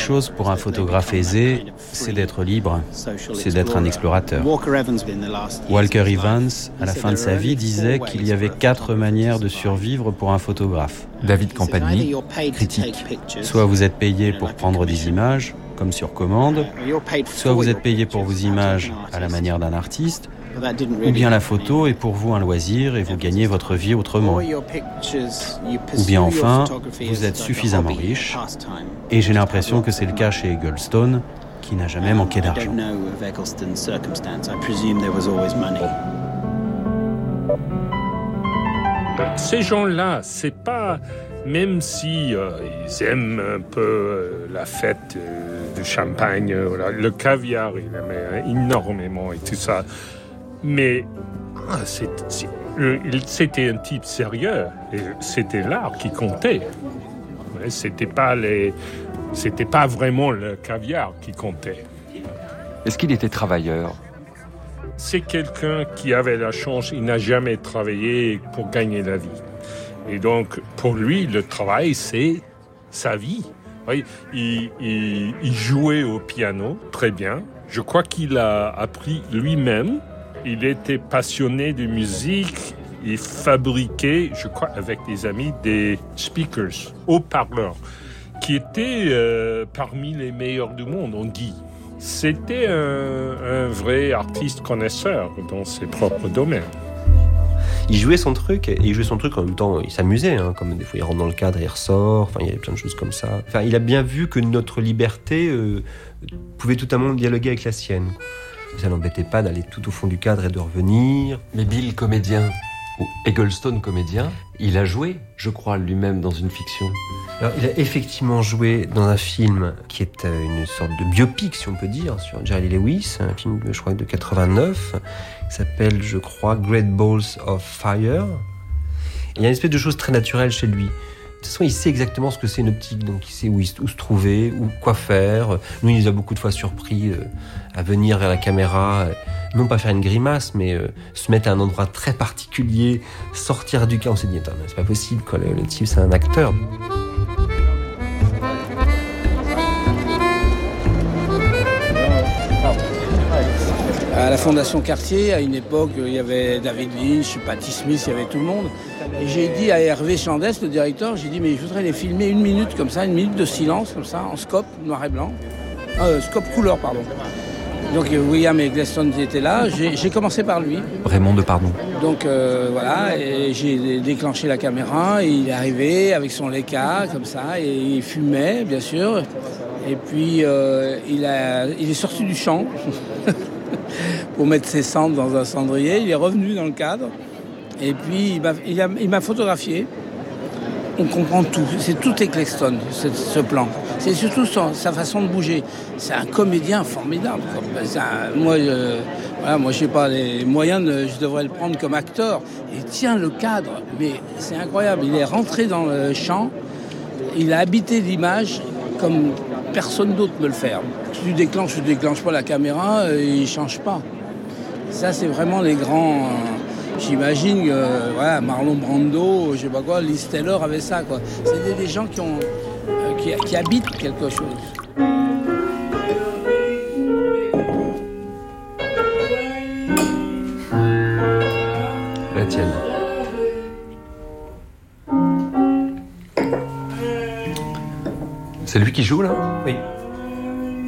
chose pour un photographe aisé, c'est d'être libre, c'est d'être un explorateur. Walker Evans, à la fin de sa vie, disait qu'il y avait 4 manières de survivre pour un photographe. David Campagny critique. Soit vous êtes payé pour prendre des images, comme sur commande, soit vous êtes payé pour vos images à la manière d'un artiste, ou bien la photo est pour vous un loisir et vous gagnez votre vie autrement. Ou bien enfin, vous êtes suffisamment riche, et j'ai l'impression que c'est le cas chez Eggleston, qui n'a jamais manqué d'argent. Ces gens-là, c'est pas, même si ils aiment un peu la fête du champagne, le caviar, il aimait énormément et tout ça, mais c'était un type sérieux et c'était l'art qui comptait. C'était pas vraiment le caviar qui comptait. Est-ce qu'il était travailleur ? C'est quelqu'un qui avait la chance, il n'a jamais travaillé pour gagner la vie. Et donc, pour lui, le travail, c'est sa vie. Oui, il jouait au piano, très bien. Je crois qu'il a appris lui-même. Il était passionné de musique. Il fabriquait, je crois, avec des amis, des speakers, haut-parleurs, qui étaient parmi les meilleurs du monde, on dit. C'était un vrai artiste connaisseur dans ses propres domaines. Il jouait son truc, et il jouait son truc en même temps, il s'amusait, hein, comme des fois il rentre dans le cadre et il ressort, enfin il y avait plein de choses comme ça. Enfin, il a bien vu que notre liberté pouvait totalement dialoguer avec la sienne. Ça l'embêtait pas d'aller tout au fond du cadre et de revenir. Mais Bill, comédien, ou Eggleston, comédien, il a joué, je crois, lui-même dans une fiction. Alors, il a effectivement joué dans un film qui est une sorte de biopic, si on peut dire, sur Jerry Lewis, un film, je crois, de 89, qui s'appelle, je crois, Great Balls of Fire. Et il y a une espèce de chose très naturelle chez lui. De toute façon, il sait exactement ce que c'est une optique, donc il sait où se trouver, ou quoi faire. Nous, il nous a beaucoup de fois surpris à venir vers la caméra, non pas faire une grimace, mais se mettre à un endroit très particulier, sortir du cadre. On s'est dit, attends, c'est pas possible, quoi. Le type, c'est un acteur. À la Fondation Cartier, à une époque, il y avait David Lynch, Patti Smith, il y avait tout le monde. Et j'ai dit à Hervé Chandès, le directeur, j'ai dit, mais je voudrais les filmer 1 minute comme ça, 1 minute de silence comme ça, en scope, noir et blanc. Scope couleur, pardon. Donc William Eggleston était là, j'ai commencé par lui. Raymond Depardon. Donc voilà, et j'ai déclenché la caméra, et il est arrivé avec son Leica, comme ça, et il fumait, bien sûr. Et puis il est sorti du champ pour mettre ses cendres dans un cendrier, il est revenu dans le cadre, et puis il m'a photographié. On comprend tout, c'est tout Eggleston, ce plan. C'est surtout sa façon de bouger. C'est un comédien formidable. Moi, je n'ai pas les moyens, je devrais le prendre comme acteur. Il tient le cadre, mais c'est incroyable. Il est rentré dans le champ, il a habité l'image comme personne d'autre ne peut le faire. Tu déclenches pas la caméra, il ne change pas. Ça, c'est vraiment les grands... J'imagine Marlon Brando, je sais pas quoi, Liz Taylor avait ça, quoi. C'est des gens qui habitent quelque chose. La tienne. C'est lui qui joue là ? Oui.